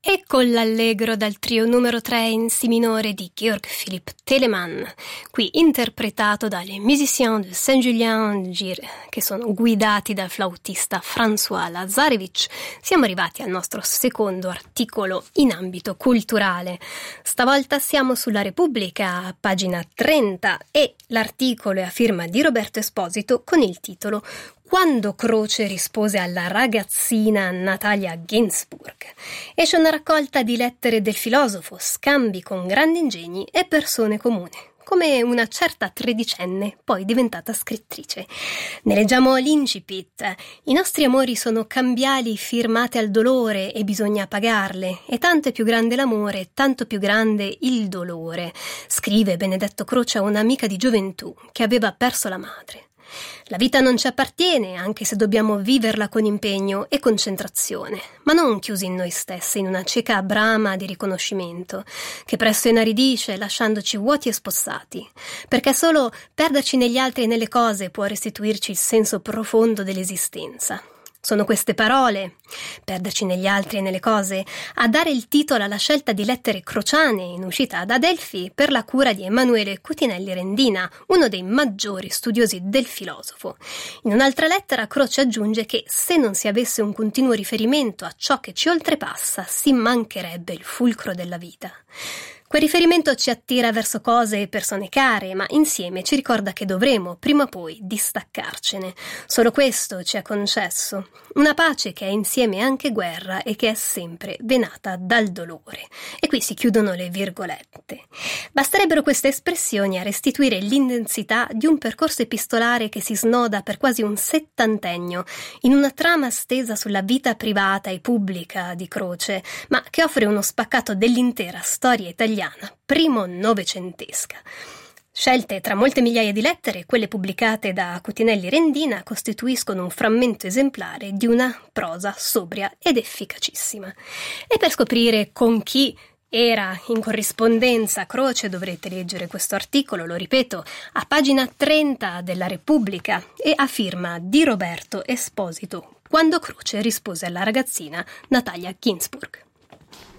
E con l'allegro dal trio numero 3 in si minore di Georg Philipp Telemann, qui interpretato dalle Musiciens de Saint-Julien-Gire, che sono guidati dal flautista François Lazarevich, siamo arrivati al nostro secondo articolo in ambito culturale. Stavolta siamo sulla Repubblica, pagina 30, e l'articolo è a firma di Roberto Esposito con il titolo Quando Croce rispose alla ragazzina Natalia Ginzburg. Esce una raccolta di lettere del filosofo, scambi con grandi ingegni e persone comuni, come una certa tredicenne, poi diventata scrittrice. Ne leggiamo l'incipit. I nostri amori sono cambiali firmate al dolore e bisogna pagarle, e tanto è più grande l'amore, tanto più grande il dolore, scrive Benedetto Croce a un'amica di gioventù che aveva perso la madre. La vita non ci appartiene, anche se dobbiamo viverla con impegno e concentrazione, ma non chiusi in noi stessi, in una cieca brama di riconoscimento, che presto inaridisce, lasciandoci vuoti e spossati, perché solo perderci negli altri e nelle cose può restituirci il senso profondo dell'esistenza. Sono queste parole, perderci negli altri e nelle cose, a dare il titolo alla scelta di lettere crociane in uscita da Adelphi per la cura di Emanuele Cutinelli Rendina, uno dei maggiori studiosi del filosofo. In un'altra lettera Croce aggiunge che se non si avesse un continuo riferimento a ciò che ci oltrepassa, si mancherebbe il fulcro della vita. Quel riferimento ci attira verso cose e persone care, ma insieme ci ricorda che dovremo, prima o poi, distaccarcene. Solo questo ci è concesso. Una pace che è insieme anche guerra e che è sempre venata dal dolore. E qui si chiudono le virgolette. Basterebbero queste espressioni a restituire l'intensità di un percorso epistolare che si snoda per quasi un settantennio, in una trama stesa sulla vita privata e pubblica di Croce, ma che offre uno spaccato dell'intera storia italiana primo novecentesca. Scelte tra molte migliaia di lettere, quelle pubblicate da Cutinelli Rendina costituiscono un frammento esemplare di una prosa sobria ed efficacissima. E per scoprire con chi era in corrispondenza Croce dovrete leggere questo articolo, lo ripeto, a pagina 30 della Repubblica e a firma di Roberto Esposito, Quando Croce rispose alla ragazzina Natalia Ginzburg.